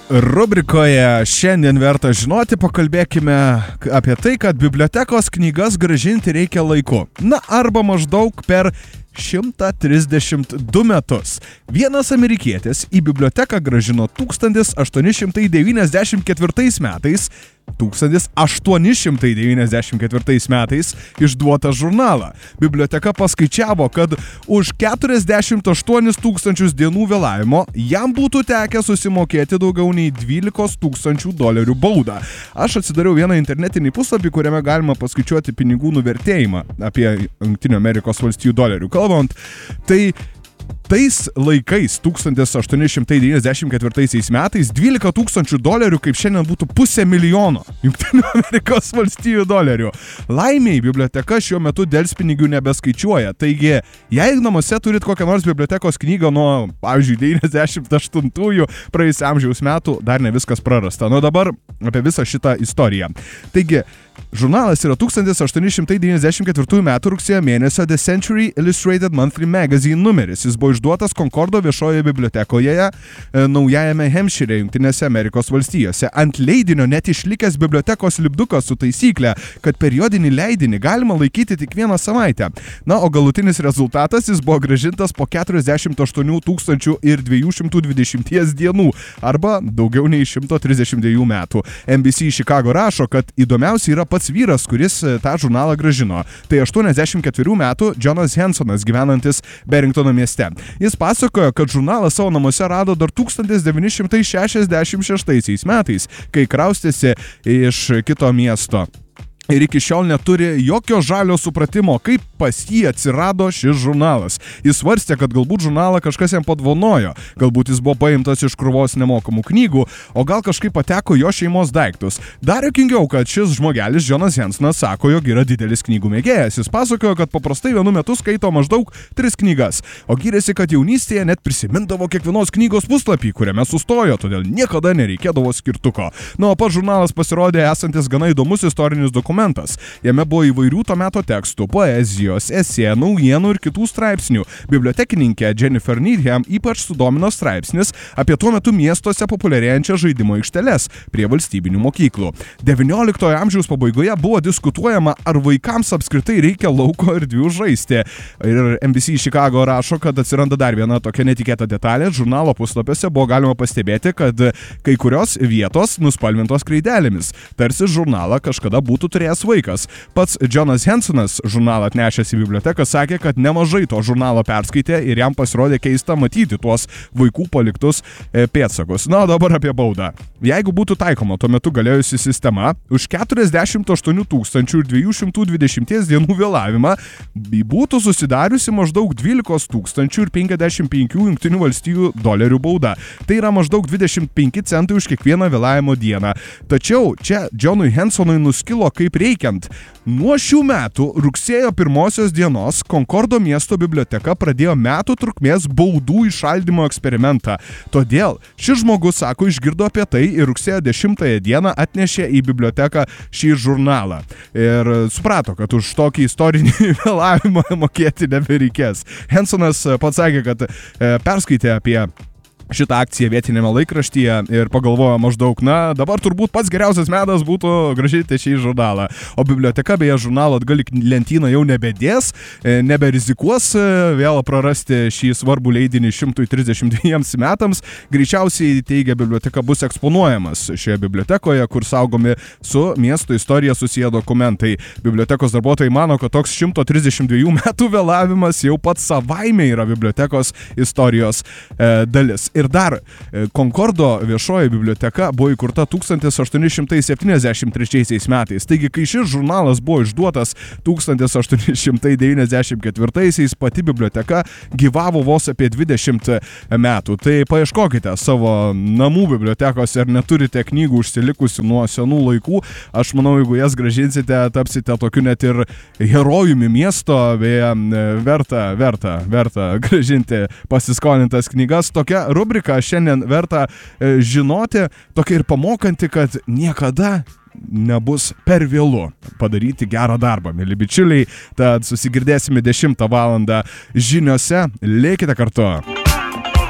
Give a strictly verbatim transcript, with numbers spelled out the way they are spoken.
Rubrikoje šiandien verta žinoti, pakalbėkime apie tai, kad bibliotekos knygas grąžinti reikia laiku. Na, arba maždaug per šimtą trisdešimt du metus. Vienas amerikietis į biblioteką grąžino tūkstantis aštuoni šimtai devyniasdešimt ketvirtais metais, tūkstantis aštuoni šimtai devyniasdešimt ketvirtais metais išduotą žurnalą. Biblioteka paskaičiavo, kad už keturiasdešimt aštuonis tūkstančius dienų vėlavimo jam būtų tekę susimokėti daugiau nei dvylika tūkstančių dolerių baudą. Aš atsidariau vieną internetinį puslapį, kuriame galima paskaičiuoti pinigų nuvertėjimą apie Jungtinių Amerikos valstijų dolerių. Kalbant, tai tais laikais, tūkstantis aštuoni šimtai devyniasdešimt ketvirtaisiais metais, dvylika tūkstančių dolerių, kaip šiandien būtų pusė milijono Jungtinių Amerikos valstijų dolerių. Laimiai, biblioteka šiuo metu delspinigių nebeskaičiuoja. Taigi, jei namuose turit kokią nors bibliotekos knygą nuo, pavyzdžiui, devyniasdešimt aštuntųjų praėjusio amžiaus metų, dar ne viskas prarasta. Nu dabar apie visą šitą istoriją. Taigi, žurnalas yra tūkstantis aštuoni šimtai devyniasdešimt ketvirtųjų metų rugsėjo mėnesio The Century Illustrated Monthly Magazine numeris. Jis buvo išduotas Concordo viešojoje bibliotekoje e, naujajame Hampshire, Jungtinėse Amerikos valstijose. Ant leidinio net išlikęs bibliotekos lipdukas su taisyklė, kad periodinį leidinį galima laikyti tik vieną savaitę. Na, o galutinis rezultatas jis buvo grąžintas po keturiasdešimt aštuonių tūkstančių ir dviejų šimtų dvidešimt dienų arba daugiau nei šimto trisdešimt dviejų metų. N B C Chicago rašo, kad įdomiausia yra pats vyras, kuris tą žurnalą grąžino. Tai aštuoniasdešimt ketverių metų Jonas Hensonas, gyvenantis Barringtono mieste. Jis pasakojo, kad žurnalą savo namuose rado dar tūkstantis devyni šimtai šešiasdešimt šeštaisiais metais, kai kraustėsi iš kito miesto. Ir iki šiol neturi jokio žalio supratimo, kaip pas jį atsirado šis žurnalas. Jis svarstė, kad galbūt žurnalą kažkas jam padvanojo, galbūt jis buvo paimtas iš krūvos nemokamų knygų, o gal kažkaip pateko jo šeimos daiktus. Dar juokingiau, kad šis žmogelis, Jonas Hensonas, sako, jog yra didelis knygų mėgėjas. Jis pasakojo, kad paprastai vienu metu skaito maždaug tris knygas, o gyrėsi, kad jaunystėje net prisimindavo kiekvienos knygos puslapį, kuriame sustojo, todėl niekada nereikėdavo skirtuko. Na, o pats žurnalas pasirodė esantis gana įdomus istorinis dokumentas. Jame buvo įvairių to meto tekstų, poezijos, esė, naujienų ir kitų straipsnių. Bibliotekininkė Jennifer Needham ypač sudomino straipsnis apie tuo metu miestuose populiarėjančias žaidimo aikšteles prie valstybinių mokyklų. devynioliktojo amžiaus pabaigoje buvo diskutuojama, ar vaikams apskritai reikia lauko erdvių žaisti. Ir N B C Chicago rašo, kad atsiranda dar viena tokia netikėta detalė. Žurnalo puslapiuose buvo galima pastebėti, kad kai kurios vietos nuspalvintos kreidelėmis. Tarsi žurnalą kažkada būtų turėjęs vaikas. Pats Jonas Hensonas, žurnalą atnešęs į biblioteką, sakė, kad nemažai to žurnalo perskaitė ir jam pasirodė keista matyti tuos vaikų paliktus e, pėdsakus. Na, o dabar apie baudą. Jeigu būtų taikoma tuo metu galėjusi sistema, už keturiasdešimt aštuonių tūkstančių ir dviejų šimtų dvidešimt dienų vėlavimą būtų susidariusi maždaug dvylika tūkstančių ir penkiasdešimt penkių Jungtinių valstijų dolerių bauda. Tai yra maždaug dvidešimt penki centai už kiekvieną vėlavimo dieną. Tačiau čia Jonui Hensonui nuskilo kaip reikiant. Nuo šių metų rugsėjo pirmosios dienos Concordo miesto biblioteka pradėjo metų trukmės baudų įšaldymo eksperimentą. Todėl šis žmogus, sako, išgirdo apie tai ir rugsėjo dešimtąją dieną atnešė į biblioteką šį žurnalą. Ir suprato, kad už tokį istorinį vėlavimą mokėti nebereikės. Hensonas pats sakė, kad e, perskaitė apie šitą akciją vietinėme laikraštyje ir pagalvojo maždaug, na, dabar turbūt pats geriausias metas būtų grąžinti šį žurnalą. O biblioteka beje žurnalo atgal į lentyną jau nebedės, neberizikuos vėl prarasti šį svarbų leidinį šimtui trisdešimt dviems metams. Greičiausiai, teigia biblioteka, bus eksponuojamas šioje bibliotekoje, kur saugomi su miesto istorija susiję dokumentai. Bibliotekos darbuotojai mano, kad toks šimto trisdešimt dviejų metų vėlavimas jau pats savaime yra bibliotekos istorijos e, dalis. Ir dar, Concordo viešoji biblioteka buvo įkurta tūkstantis aštuoni šimtai septyniasdešimt trečiaisiais metais. Taigi, kai šis žurnalas buvo išduotas tūkstantis aštuoni šimtai devyniasdešimt ketvirtaisiais, pati biblioteka gyvavo vos apie dvidešimt metų. Tai paieškokite savo namų bibliotekose, ar neturite knygų užsilikusių nuo senų laikų. Aš manau, jeigu jas grąžinsite, tapsite tokiu net ir herojumi miesto, beje, verta, verta, verta grąžinti pasiskolintas knygas. Tokia rubrika šiandien verta e, žinoti, tokia ir pamokanti, kad niekada nebus per vėlu padaryti gerą darbą, mėly bičiuliai. Tad susigirdėsime dešimtą valandą žiniose. Lėkite kartu.